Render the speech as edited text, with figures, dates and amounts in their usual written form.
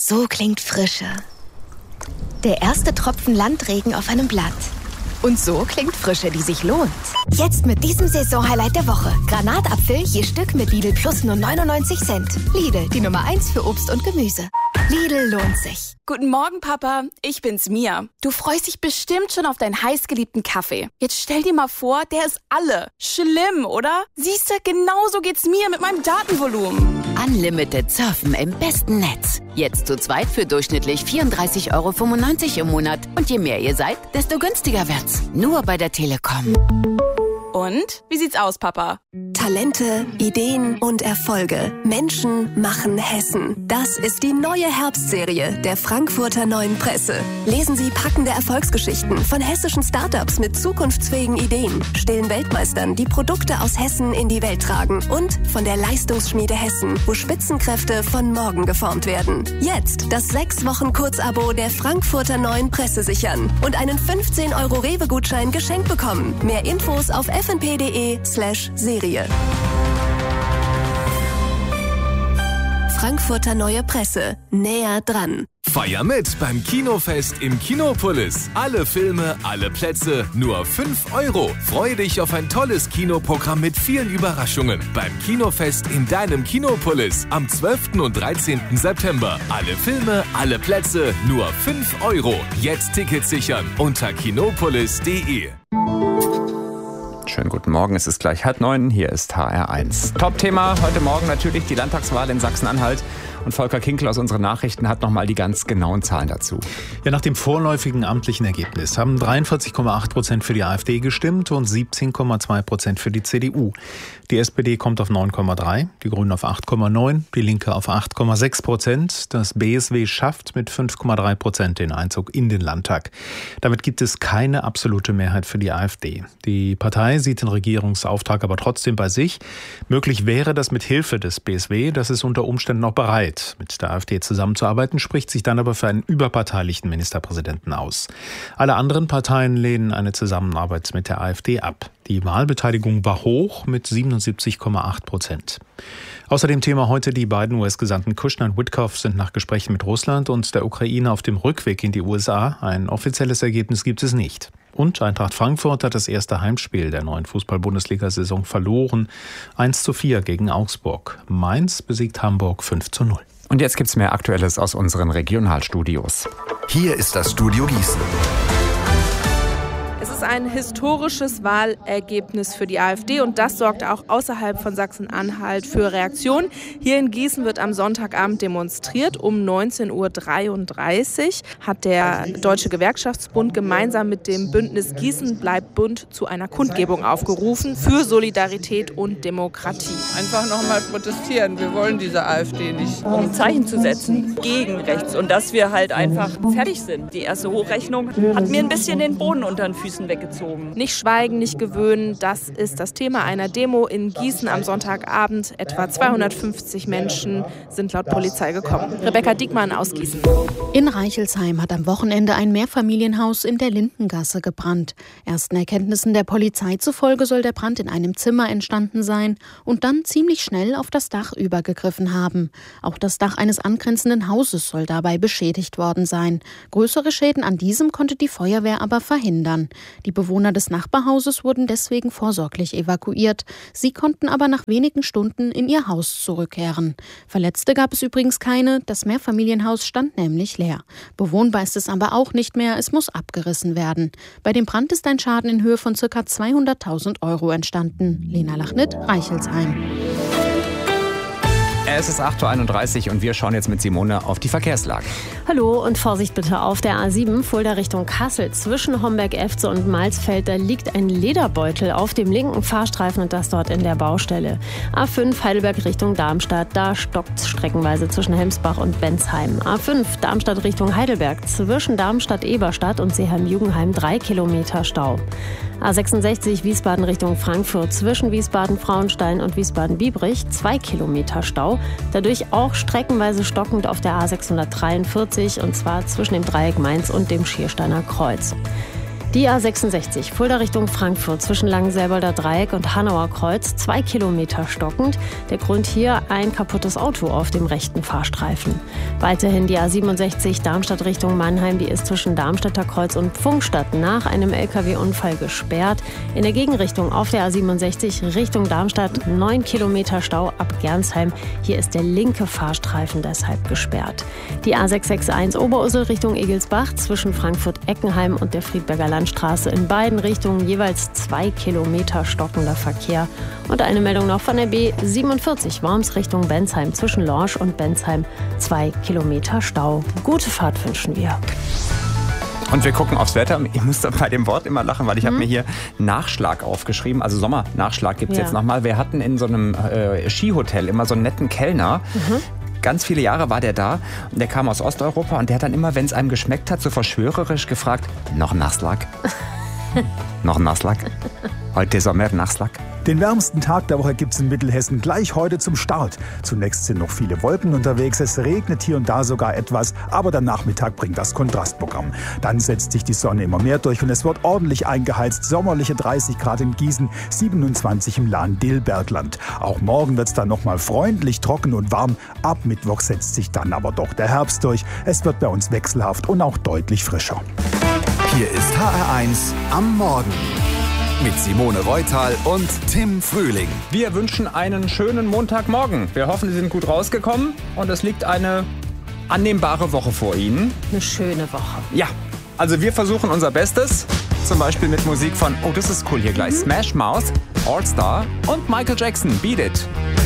So klingt Frische. Der erste Tropfen Landregen auf einem Blatt. Und so klingt Frische, die sich lohnt. Jetzt mit diesem Saisonhighlight der Woche. Granatapfel je Stück mit Lidl Plus nur 99 Cent. Lidl, die Nummer 1 für Obst und Gemüse. Lidl lohnt sich. Guten Morgen, Papa. Ich bin's, Mia. Du freust dich bestimmt schon auf deinen heißgeliebten Kaffee. Jetzt stell dir mal vor, der ist alle. Schlimm, oder? Siehste, genauso geht's mir mit meinem Datenvolumen. Unlimited surfen im besten Netz. Jetzt zu zweit für durchschnittlich 34,95 € im Monat. Und je mehr ihr seid, desto günstiger wird's. Nur bei der Telekom. Und? Wie sieht's aus, Papa? Talente, Ideen und Erfolge. Menschen machen Hessen. Das ist die neue Herbstserie der Frankfurter Neuen Presse. Lesen Sie packende Erfolgsgeschichten von hessischen Startups mit zukunftsfähigen Ideen, stillen Weltmeistern, die Produkte aus Hessen in die Welt tragen und von der Leistungsschmiede Hessen, wo Spitzenkräfte von morgen geformt werden. Jetzt das 6-Wochen-Kurzabo der Frankfurter Neuen Presse sichern und einen 15 € Rewe-Gutschein geschenkt bekommen. Mehr Infos auf fnp.de/Serie. Frankfurter Neue Presse. Näher dran. Feier mit beim Kinofest im Kinopolis. Alle Filme, alle Plätze, nur 5 €. Freue dich auf ein tolles Kinoprogramm mit vielen Überraschungen. Beim Kinofest in deinem Kinopolis am 12. und 13. September. Alle Filme, alle Plätze, nur 5 €. Jetzt Tickets sichern unter kinopolis.de. Schönen guten Morgen, es ist gleich 8:30, hier ist HR1. Top-Thema heute Morgen natürlich die Landtagswahl in Sachsen-Anhalt. Und Volker Kinkel aus unseren Nachrichten hat nochmal die ganz genauen Zahlen dazu. Ja, nach dem vorläufigen amtlichen Ergebnis haben 43,8% für die AfD gestimmt und 17,2% für die CDU. Die SPD kommt auf 9,3%, die Grünen auf 8,9%, die Linke auf 8,6%. Das BSW schafft mit 5,3% den Einzug in den Landtag. Damit gibt es keine absolute Mehrheit für die AfD. Die Partei sieht den Regierungsauftrag aber trotzdem bei sich. Möglich wäre das mit Hilfe des BSW, das ist unter Umständen auch bereit, mit der AfD zusammenzuarbeiten, spricht sich dann aber für einen überparteilichen Ministerpräsidenten aus. Alle anderen Parteien lehnen eine Zusammenarbeit mit der AfD ab. Die Wahlbeteiligung war hoch mit 77,8%. Außerdem Thema heute: Die beiden US-Gesandten Kushner und Witkoff sind nach Gesprächen mit Russland und der Ukraine auf dem Rückweg in die USA. Ein offizielles Ergebnis gibt es nicht. Und Eintracht Frankfurt hat das erste Heimspiel der neuen Fußball-Bundesliga-Saison verloren. 1:4 gegen Augsburg. Mainz besiegt Hamburg 5:0. Und jetzt gibt's mehr Aktuelles aus unseren Regionalstudios. Hier ist das Studio Gießen. Es ist ein historisches Wahlergebnis für die AfD und das sorgt auch außerhalb von Sachsen-Anhalt für Reaktionen. Hier in Gießen wird am Sonntagabend demonstriert. Um 19:33 Uhr hat der Deutsche Gewerkschaftsbund gemeinsam mit dem Bündnis Gießen bleibt bunt zu einer Kundgebung aufgerufen für Solidarität und Demokratie. Einfach nochmal protestieren. Wir wollen diese AfD nicht. Um Zeichen zu setzen gegen rechts und dass wir halt einfach fertig sind. Die erste Hochrechnung hat mir ein bisschen den Boden unter den Füßen weggezogen. Nicht schweigen, nicht gewöhnen, das ist das Thema einer Demo in Gießen am Sonntagabend. Etwa 250 Menschen sind laut Polizei gekommen. Rebecca Diekmann aus Gießen. In Reichelsheim hat am Wochenende ein Mehrfamilienhaus in der Lindengasse gebrannt. Ersten Erkenntnissen der Polizei zufolge soll der Brand in einem Zimmer entstanden sein und dann ziemlich schnell auf das Dach übergegriffen haben. Auch das Dach eines angrenzenden Hauses soll dabei beschädigt worden sein. Größere Schäden an diesem konnte die Feuerwehr aber verhindern. Die Bewohner des Nachbarhauses wurden deswegen vorsorglich evakuiert. Sie konnten aber nach wenigen Stunden in ihr Haus zurückkehren. Verletzte gab es übrigens keine, das Mehrfamilienhaus stand nämlich leer. Bewohnbar ist es aber auch nicht mehr, es muss abgerissen werden. Bei dem Brand ist ein Schaden in Höhe von ca. 200.000 € entstanden. Lena Lachnitt, Reichelsheim. Es ist 8:31 Uhr und wir schauen jetzt mit Simone auf die Verkehrslage. Hallo und Vorsicht bitte auf der A7 Fulda Richtung Kassel. Zwischen Homberg-Efze und Malsfeld, da liegt ein Lederbeutel auf dem linken Fahrstreifen und das dort in der Baustelle. A5 Heidelberg Richtung Darmstadt, da stockt es streckenweise zwischen Hemsbach und Bensheim. A5 Darmstadt Richtung Heidelberg, zwischen Darmstadt-Eberstadt und Seeheim-Jugenheim 3 Kilometer Stau. A66 Wiesbaden Richtung Frankfurt, zwischen Wiesbaden-Frauenstein und Wiesbaden-Biebrich 2 Kilometer Stau. Dadurch auch streckenweise stockend auf der A643 und zwar zwischen dem Dreieck Mainz und dem Schiersteiner Kreuz. Die A66 Fulda Richtung Frankfurt zwischen Langenselbolder Dreieck und Hanauer Kreuz 2 Kilometer stockend. Der Grund hier ein kaputtes Auto auf dem rechten Fahrstreifen. Weiterhin die A67 Darmstadt Richtung Mannheim, die ist zwischen Darmstädter Kreuz und Pfungstadt nach einem LKW-Unfall gesperrt. In der Gegenrichtung auf der A67 Richtung Darmstadt 9 Kilometer Stau ab Gernsheim. Hier ist der linke Fahrstreifen deshalb gesperrt. Die A661 Oberursel Richtung Egelsbach zwischen Frankfurt-Eckenheim und der Friedberger Landstraße in beiden Richtungen jeweils 2 Kilometer stockender Verkehr. Und eine Meldung noch von der B47 Worms Richtung Bensheim zwischen Lorsch und Bensheim 2 Kilometer Stau. Gute Fahrt wünschen wir. Und wir gucken aufs Wetter. Ich muss bei dem Wort immer lachen, weil ich habe mir hier Nachschlag aufgeschrieben. Also Sommernachschlag gibt es jetzt nochmal. Wir hatten in so einem Skihotel immer so einen netten Kellner. Ganz viele Jahre war der da und der kam aus Osteuropa und der hat dann immer, wenn es einem geschmeckt hat, so verschwörerisch gefragt, noch ein Nachschlag? Noch ein Nachschlag? Heute Sommer Nachschlag? Den wärmsten Tag der Woche gibt es in Mittelhessen gleich heute zum Start. Zunächst sind noch viele Wolken unterwegs, es regnet hier und da sogar etwas, aber der Nachmittag bringt das Kontrastprogramm. Dann setzt sich die Sonne immer mehr durch und es wird ordentlich eingeheizt. Sommerliche 30 Grad in Gießen, 27 im Lahn-Dill-Bergland. Auch morgen wird es dann nochmal freundlich, trocken und warm. Ab Mittwoch setzt sich dann aber doch der Herbst durch. Es wird bei uns wechselhaft und auch deutlich frischer. Hier ist HR1 am Morgen. Mit Simone Reutal und Tim Frühling. Wir wünschen einen schönen Montagmorgen. Wir hoffen, Sie sind gut rausgekommen und es liegt eine annehmbare Woche vor Ihnen. Eine schöne Woche. Ja, also wir versuchen unser Bestes. Zum Beispiel mit Musik von, oh, das ist cool hier gleich, Smash Mouth, All Star und Michael Jackson, Beat It.